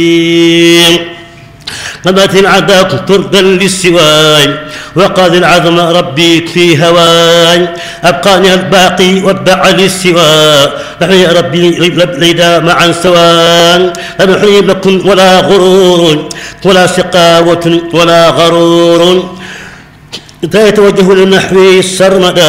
قمت العداك طردا للسواي وقاد العظم ربي في هواي أبقاني الباقي وابع للسواء نحن ربي ليدا معا سواء لا نحيي لكم ولا غرور ولا سقاوة ولا غرور يتوجه للنحو السرمدا